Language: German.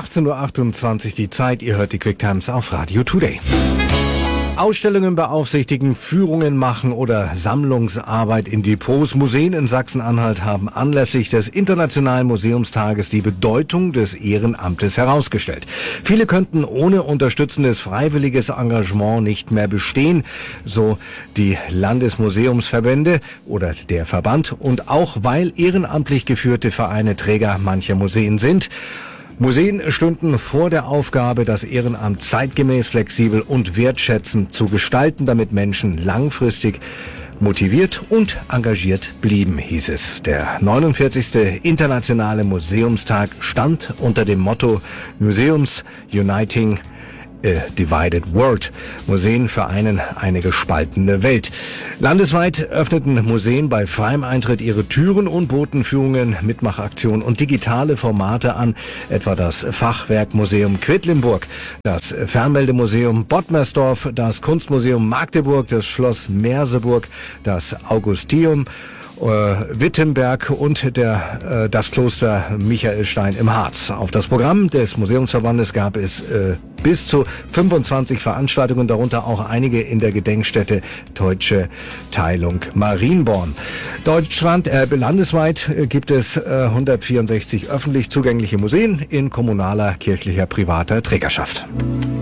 18:28 Uhr die Zeit. Ihr hört die Quick Times auf Radio Today. Ausstellungen beaufsichtigen, Führungen machen oder Sammlungsarbeit in Depots. Museen in Sachsen-Anhalt haben anlässlich des Internationalen Museumstages die Bedeutung des Ehrenamtes herausgestellt. Viele könnten ohne unterstützendes freiwilliges Engagement nicht mehr bestehen, so die Landesmuseumsverbände oder der Verband, und auch weil ehrenamtlich geführte Vereine Träger mancher Museen sind. Museen stünden vor der Aufgabe, das Ehrenamt zeitgemäß, flexibel und wertschätzend zu gestalten, damit Menschen langfristig motiviert und engagiert blieben, hieß es. Der 49. Internationale Museumstag stand unter dem Motto Museums Uniting a Divided World. Museen vereinen eine gespaltene Welt. Landesweit öffneten Museen bei freiem Eintritt ihre Türen und boten Führungen, Mitmachaktionen und digitale Formate an, etwa das Fachwerkmuseum Quedlinburg, das Fernmeldemuseum Bottmersdorf, das Kunstmuseum Magdeburg, das Schloss Merseburg, das Augusteum Wittenberg und das Kloster Michaelstein im Harz. Auf das Programm des Museumsverbandes gab es bis zu 25 Veranstaltungen, darunter auch einige in der Gedenkstätte Deutsche Teilung Marienborn. Landesweit gibt es 164 öffentlich zugängliche Museen in kommunaler, kirchlicher, privater Trägerschaft.